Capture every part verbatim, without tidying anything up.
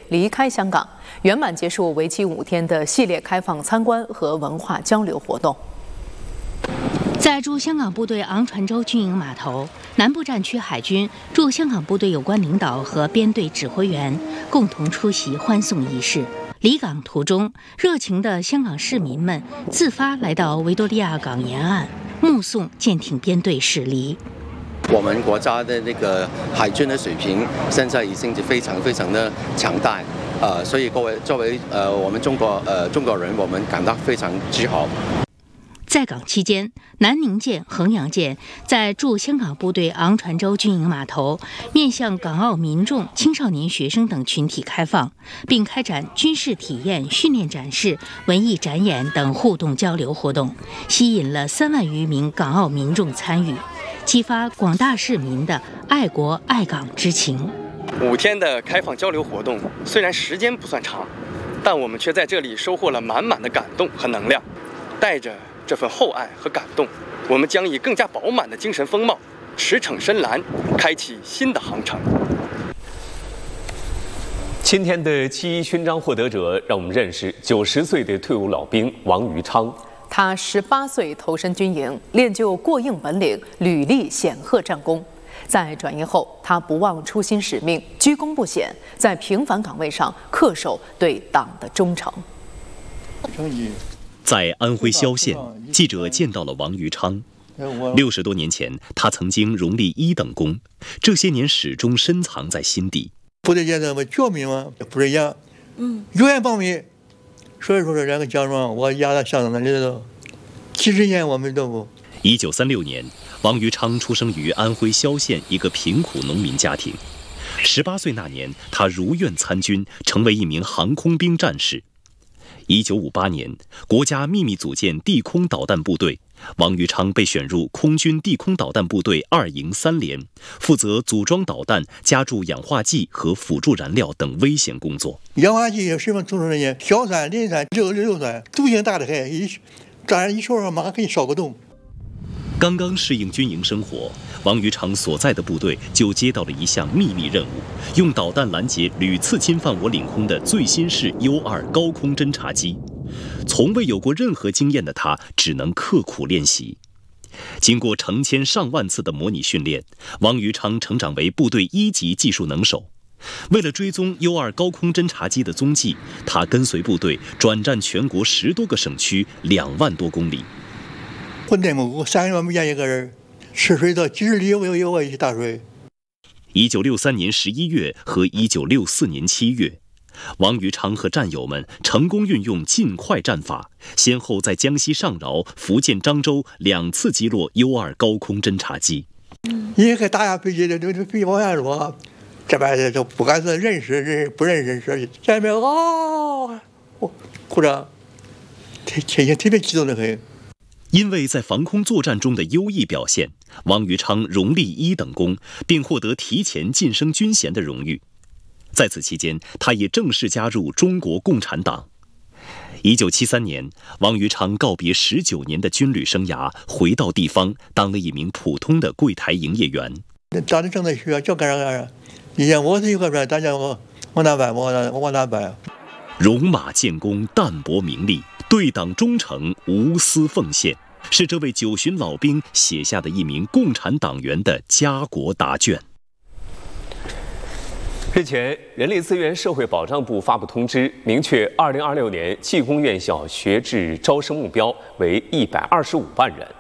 离开香港，圆满结束为期五天的系列开放参观和文化交流活动。 在驻香港部队昂船洲军营码头，南部战区海军驻香港部队有关领导和编队指挥员共同出席欢送仪式。离港途中，热情的香港市民们自发来到维多利亚港沿岸，目送舰艇编队驶离。 我们国家的那个海军的水平现在已经是非常非常的强大，呃，所以各位作为呃我们中国呃中国人，我们感到非常自豪。 在港期间，南宁舰、衡阳舰在驻香港部队昂船洲军营码头面向港澳民众、青少年学生等群体开放，并开展军事体验、训练展示、文艺展演等互动交流活动，吸引了三万余名港澳民众参与，激发广大市民的爱国爱港之情。 五天的开放交流活动虽然时间不算长，但我们却在这里收获了满满的感动和能量。带着这份厚爱和感动，我们将以更加饱满的精神风貌，驰骋深蓝，开启新的航程。 今天的七一勋章获得者，让我们认识九十岁的退伍老兵王于昌。 他十八岁投身军营，练就过硬本领，屡立显赫战功。在转业后，他不忘初心使命，居功不显，在平凡岗位上恪守对党的忠诚。 在安徽萧县，记者见到了王于昌。六十多年前，他曾经荣立一等功，这些年始终深藏在心底。 部队阶层嘛，教民嘛，不是一样，嗯，永远保密。所以说，这两个奖状我压在箱子那里头，几十年我们都不。 一九三六年，王于昌出生于安徽萧县一个贫苦农民家庭。十八岁那年，他如愿参军，成为一名航空兵战士。一九五八年，国家秘密组建地空导弹部队，王于昌被选入空军地空导弹部队二营三连，负责组装导弹、加注氧化剂和辅助燃料等危险工作。 氧化剂什么组成人家硝酸、磷酸、六硫酸，毒性大的很，一炸人一烧上马上给你烧个洞。 刚刚适应军营生活，王于昌所在的部队就接到了一项秘密任务，用导弹拦截屡次侵犯我领空的最新式 U 二高空侦察机。从未有过任何经验的他，只能刻苦练习。经过成千上万次的模拟训练，王于昌成长为部队一级技术能手。为了追踪 U 二高空侦察机的踪迹，他跟随部队转战全国十多个省区，两万多公里。 混内蒙古三十万没见一个人，吃水到几十里我有我一大水。 一九六三年十一月和一九六四年七月，王于昌和战友们成功运用尽快战法，先后在江西上饶、福建漳州两次击落 U 二高空侦察机。 一个大架飞机的，这飞机往下落，这边就不敢说认识认不认识识，这边啊，我鼓掌，这这特别激动的很。 因为在防空作战中的优异表现，王于昌荣立一等功，并获得提前晋升军衔的荣誉。在此期间，他也正式加入中国共产党。一九七三年，王于昌告别十九年的军旅生涯，回到地方，当了一名普通的柜台营业员。 当时正在学，就干啥干啥。以前我是一个人，大家我往哪办，我往往哪办。 戎马建功，淡泊名利，对党忠诚，无私奉献，是这位九旬老兵写下的一名共产党员的家国答卷。 日前，人力资源社会保障部发布通知，明确二零二六年技工院校学制招生目标为一百二十五万人。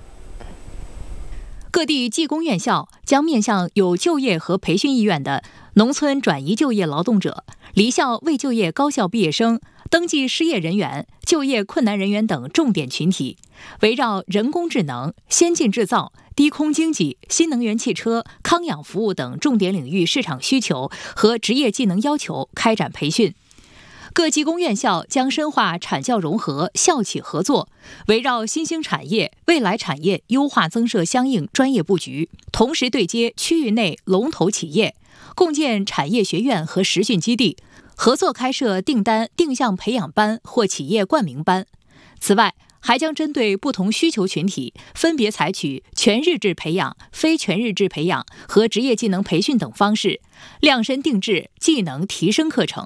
各地技工院校将面向有就业和培训意愿的农村转移就业劳动者、离校未就业高校毕业生、登记失业人员、就业困难人员等重点群体，围绕人工智能、先进制造、低空经济、新能源汽车、康养服务等重点领域市场需求和职业技能要求开展培训。各技工院校将深化产教融合、校企合作，围绕新兴产业、未来产业优化增设相应专业布局，同时对接区域内龙头企业，共建产业学院和实训基地，合作开设订单定向培养班或企业冠名班。此外，还将针对不同需求群体，分别采取全日制培养、非全日制培养和职业技能培训等方式，量身定制技能提升课程。